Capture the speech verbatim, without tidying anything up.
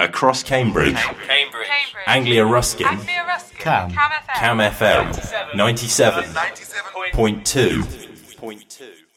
Across Cambridge. Cambridge. Cambridge. Anglia Ruskin. Anglia Ruskin. Cam. Cam F M. Cam F M. ninety-seven point two. Point two.